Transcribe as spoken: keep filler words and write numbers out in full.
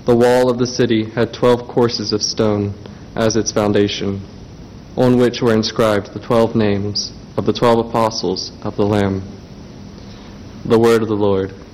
The wall of the city had twelve courses of stone as its foundation, on which were inscribed the twelve names of the twelve apostles of the Lamb. The word of the Lord.